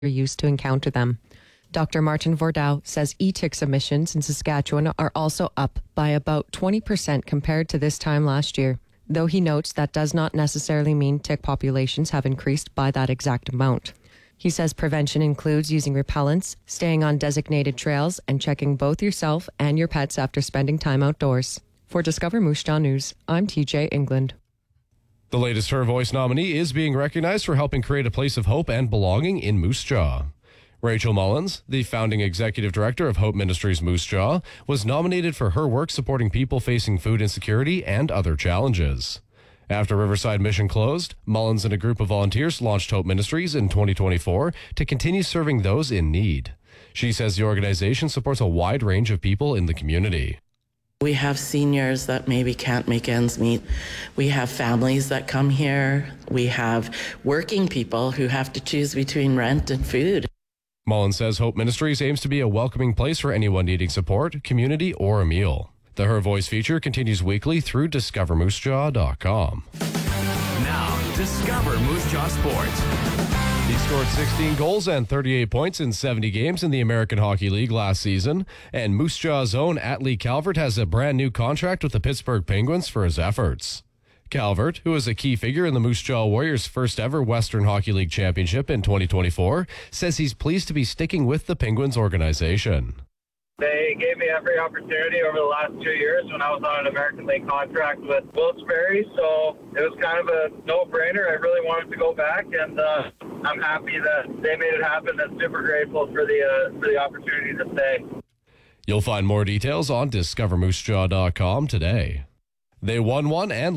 used to encounter them. Dr. Martin Vordow says e-tick submissions in Saskatchewan are also up by about 20% compared to this time last year, though he notes that does not necessarily mean tick populations have increased by that exact amount. He says prevention includes using repellents, staying on designated trails, and checking both yourself and your pets after spending time outdoors. For Discover Moose Jaw News, I'm TJ England. The latest Her Voice nominee is being recognized for helping create a place of hope and belonging in Moose Jaw. Rachel Mullins, the founding executive director of Hope Ministries Moose Jaw, was nominated for her work supporting people facing food insecurity and other challenges. After Riverside Mission closed, Mullins and a group of volunteers launched Hope Ministries in 2024 to continue serving those in need. She says the organization supports a wide range of people in the community. We have seniors that maybe can't make ends meet. We have families that come here. We have working people who have to choose between rent and food. Mullins says Hope Ministries aims to be a welcoming place for anyone needing support, community, or a meal. The Her Voice feature continues weekly through discovermoosejaw.com. Now, Discover Moose Jaw Sports. He scored 16 goals and 38 points in 70 games in the American Hockey League last season, and Moose Jaw's own Atlee Calvert has a brand new contract with the Pittsburgh Penguins for his efforts. Calvert, who is a key figure in the Moose Jaw Warriors' first ever Western Hockey League championship in 2024, says he's pleased to be sticking with the Penguins organization. They gave me every opportunity over the last 2 years when I was on an American League contract with Wilkes-Barre, so it was kind of a no-brainer. I really wanted to go back, and I'm happy that they made it happen and super grateful for the opportunity to stay. You'll find more details on discovermoosejaw.com today. They won one and